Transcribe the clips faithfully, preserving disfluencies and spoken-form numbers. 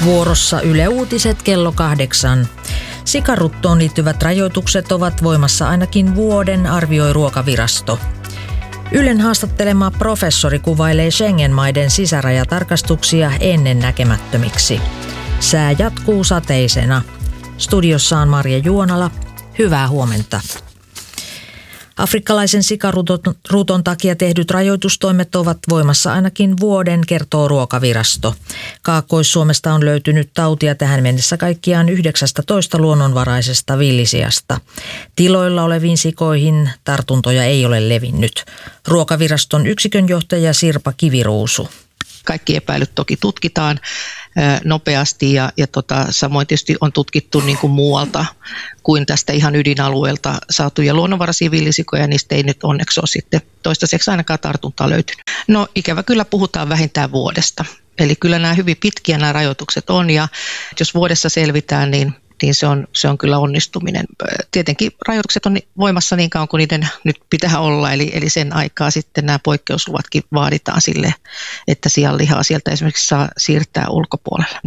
Vuorossa Yle Uutiset kello kahdeksan. Sikaruttoon liittyvät rajoitukset ovat voimassa ainakin vuoden, arvioi Ruokavirasto. Ylen haastattelema professori kuvailee Schengen-maiden sisärajatarkastuksia ennennäkemättömiksi. Sää jatkuu sateisena. Studiossa on Marja Juonala. Hyvää huomenta. Afrikkalaisen sikaruton takia tehdyt rajoitustoimet ovat voimassa ainakin vuoden, kertoo Ruokavirasto. Kaakkois-Suomesta on löytynyt tautia tähän mennessä kaikkiaan yhdeksäntoista luonnonvaraisesta villisiasta. Tiloilla oleviin sikoihin tartuntoja ei ole levinnyt. Ruokaviraston yksikönjohtaja Sirpa Kiviruusu. Kaikki epäilyt toki tutkitaan nopeasti ja, ja tota, samoin tietysti on tutkittu niin kuin muualta kuin tästä ihan ydinalueelta saatuja luonnonvaraisia villisikoja. Niistä ei nyt onneksi ole sitten toistaiseksi ainakaan tartuntaa löytynyt. No ikävä kyllä puhutaan vähintään vuodesta. Eli kyllä nämä hyvin pitkiä nämä rajoitukset on ja jos vuodessa selvitään, niin niin se on, se on kyllä onnistuminen. Tietenkin rajoitukset on voimassa niin kauan kuin niiden nyt pitää olla, eli, eli sen aikaa sitten nämä poikkeusluvatkin vaaditaan sille, että sianlihaa sieltä esimerkiksi saa siirtää ulkopuolelle.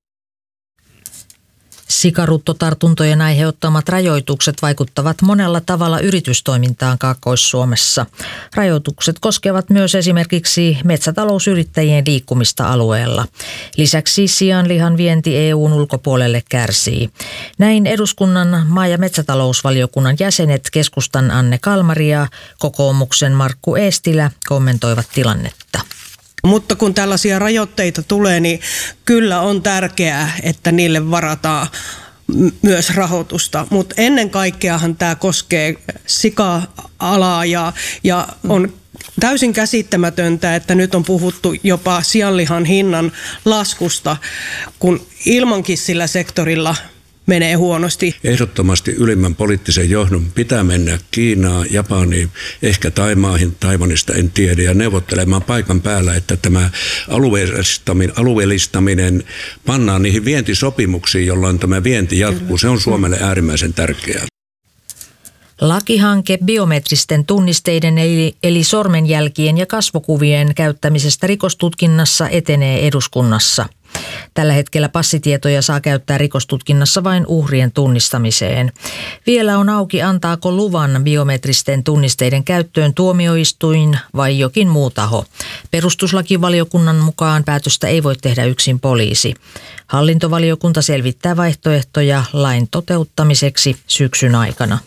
Sikaruttotartuntojen aiheuttamat rajoitukset vaikuttavat monella tavalla yritystoimintaan Kaakkois-Suomessa. Rajoitukset koskevat myös esimerkiksi metsätalousyrittäjien liikkumista alueella. Lisäksi sianlihan vienti E U:n ulkopuolelle kärsii. Näin eduskunnan maa- ja metsätalousvaliokunnan jäsenet, keskustan Anne Kalmari ja kokoomuksen Markku Eestilä kommentoivat tilannetta. Mutta kun tällaisia rajoitteita tulee, niin kyllä on tärkeää, että niille varataan myös rahoitusta. Mutta ennen kaikkeahan tämä koskee sika-alaa ja, ja on täysin käsittämätöntä, että nyt on puhuttu jopa sianlihan hinnan laskusta, kun ilmankin sillä sektorilla menee huonosti. Ehdottomasti ylimmän poliittisen johdon pitää mennä Kiinaan, Japaniin, ehkä Taimaahin, Taiwanista en tiedä, ja neuvottelemaan paikan päällä, että tämä alueellistaminen, alueellistaminen pannaan niihin vientisopimuksiin, jolloin tämä vienti jatkuu. Se on Suomelle äärimmäisen tärkeää. Lakihanke biometristen tunnisteiden eli, eli sormenjälkien ja kasvokuvien käyttämisestä rikostutkinnassa etenee eduskunnassa. Tällä hetkellä passitietoja saa käyttää rikostutkinnassa vain uhrien tunnistamiseen. Vielä on auki, antaako luvan biometristen tunnisteiden käyttöön tuomioistuin vai jokin muu taho. Perustuslakivaliokunnan mukaan päätöstä ei voi tehdä yksin poliisi. Hallintovaliokunta selvittää vaihtoehtoja lain toteuttamiseksi syksyn aikana.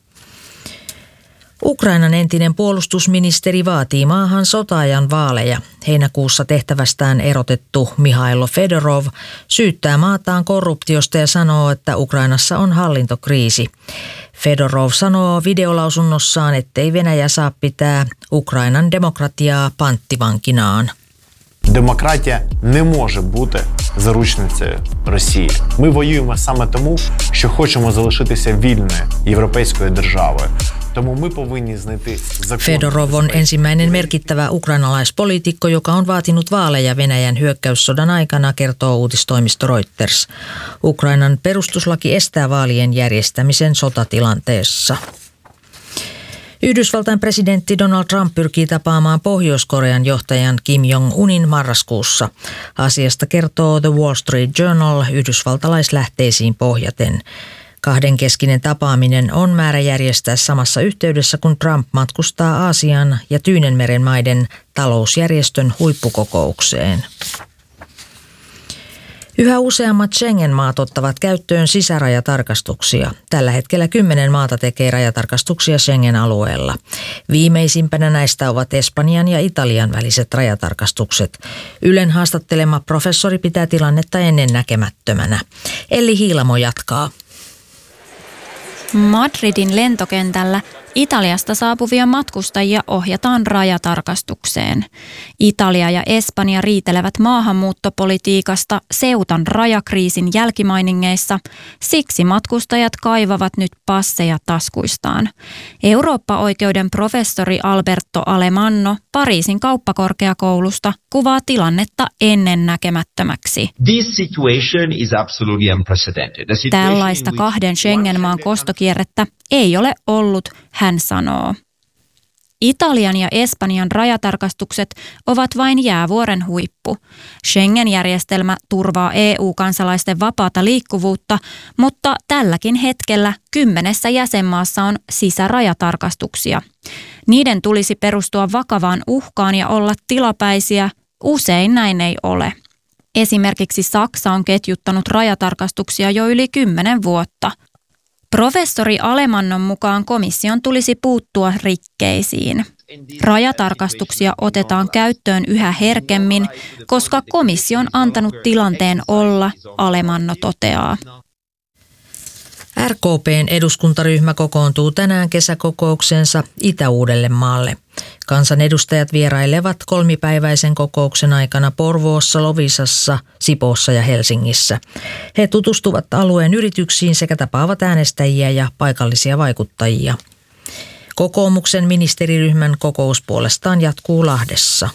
Ukrainan entinen puolustusministeri vaatii maahan sota-ajan vaaleja. Heinäkuussa tehtävästään erotettu Mihailo Fedorov syyttää maataan korruptiosta ja sanoo, että Ukrainassa on hallintokriisi. Fedorov sanoo videolausunnossaan, ettei Venäjä saa pitää Ukrainan demokratiaa panttivankinaan. Демократія не може бути заручницею Росії. Ми воюємо саме тому, що хочемо залишитися вільною європейською державою. Тому ми повинні знайти закон. Fedorov on ensimmäinen merkittävä ukrainalaispoliitikko, joka on vaatinut vaaleja Venäjän hyökkäyssodan aikana, kertoo uutistoimisto Reuters. Ukrainan perustuslaki estää vaalien järjestämisen sotatilanteessa. Yhdysvaltain presidentti Donald Trump pyrkii tapaamaan Pohjois-Korean johtajan Kim Jong-unin marraskuussa. Asiasta kertoo The Wall Street Journal yhdysvaltalaislähteisiin pohjaten. Kahdenkeskinen tapaaminen on määrä järjestää samassa yhteydessä, kun Trump matkustaa Aasian ja Tyynenmeren maiden talousjärjestön huippukokoukseen. Yhä useammat Schengen-maat ottavat käyttöön sisärajatarkastuksia. Tällä hetkellä kymmenen maata tekee rajatarkastuksia Schengen-alueella. Viimeisimpänä näistä ovat Espanjan ja Italian väliset rajatarkastukset. Ylen haastattelema professori pitää tilannetta ennennäkemättömänä. Elli Hiilamo jatkaa. Madridin lentokentällä Italiasta saapuvia matkustajia ohjataan rajatarkastukseen. Italia ja Espanja riitelevät maahanmuuttopolitiikasta Ceutan rajakriisin jälkimainingeissa, siksi matkustajat kaivavat nyt passeja taskuistaan. Eurooppa-oikeuden professori Alberto Alemanno Pariisin kauppakorkeakoulusta kuvaa tilannetta ennennäkemättömäksi. This situation is absolutely unprecedented. Tällaista kahden Schengen-maan kostokierrettä ei ole ollut, hän sanoo. Italian ja Espanjan rajatarkastukset ovat vain jäävuoren huippu. Schengen-järjestelmä turvaa E U-kansalaisten vapaata liikkuvuutta, mutta tälläkin hetkellä kymmenessä jäsenmaassa on sisärajatarkastuksia. Niiden tulisi perustua vakavaan uhkaan ja olla tilapäisiä. Usein näin ei ole. Esimerkiksi Saksa on ketjuttanut rajatarkastuksia jo yli kymmenen vuotta. Professori Alemannon mukaan komission tulisi puuttua rikkeisiin. Rajatarkastuksia otetaan käyttöön yhä herkemmin, koska komissio on antanut tilanteen olla, Alemanno toteaa. R K P:n eduskuntaryhmä kokoontuu tänään kesäkokouksensa Itä-Uudellemaalle. Kansanedustajat vierailevat kolmipäiväisen kokouksen aikana Porvoossa, Loviisassa, Sipoossa ja Helsingissä. He tutustuvat alueen yrityksiin sekä tapaavat äänestäjiä ja paikallisia vaikuttajia. Kokoomuksen ministeriryhmän kokous puolestaan jatkuu Lahdessa.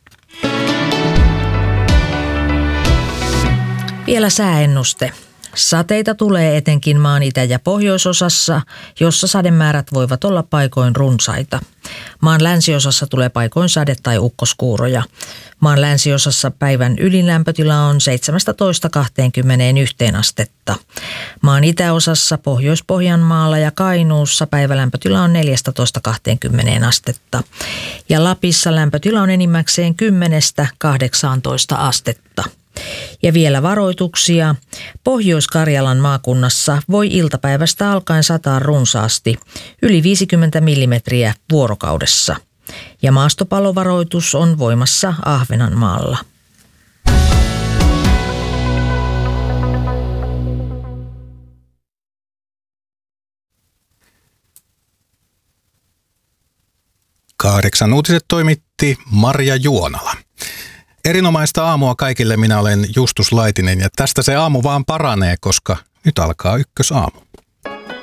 Vielä sääennuste. Sateita tulee etenkin maan itä- ja pohjoisosassa, jossa sademäärät voivat olla paikoin runsaita. Maan länsiosassa tulee paikoin sade- tai ukkoskuuroja. Maan länsiosassa päivän ylinlämpötila on seitsemästätoista kaksikymmentäyksi astetta. Maan itäosassa Pohjois-Pohjanmaalla ja Kainuussa päivälämpötila on neljästätoista kaksikymmentä astetta. Ja Lapissa lämpötila on enimmäkseen kymmenestä kahdeksaantoista astetta. Ja vielä varoituksia. Pohjois-Karjalan maakunnassa voi iltapäivästä alkaen sataa runsaasti, yli viisikymmentä millimetriä vuorokaudessa. Ja maastopallovaroitus on voimassa Ahvenanmaalla. Kahdeksan uutiset toimitti Marja Juonala. Erinomaista aamua kaikille, minä olen Justus Laitinen ja tästä se aamu vaan paranee, koska nyt alkaa ykkösaamu.